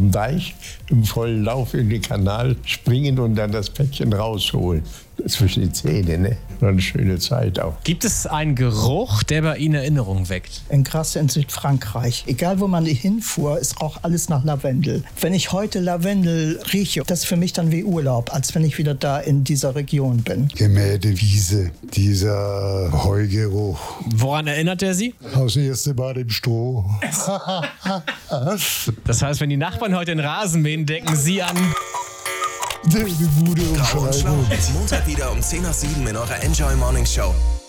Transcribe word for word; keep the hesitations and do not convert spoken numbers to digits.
vom Deich im vollen Lauf in den Kanal springen und dann das Päckchen rausholen. Zwischen die Zähne, ne? War eine schöne Zeit auch. Gibt es einen Geruch, der bei Ihnen Erinnerungen weckt? In Grasse in Südfrankreich. Egal, wo man hinfuhr, es roch alles nach Lavendel. Wenn ich heute Lavendel rieche, das ist für mich dann wie Urlaub, als wenn ich wieder da in dieser Region bin. Gemähte Wiese, dieser Heugeruch. Woran erinnert er Sie? Aus dem ersten Mal im Stroh. Das heißt, wenn die Nachbarn heute den Rasen mähen, denken Sie an... Die Bude Grau und Schlau. Montag wieder um zehn nach sieben in eurer Enjoy Morning Show.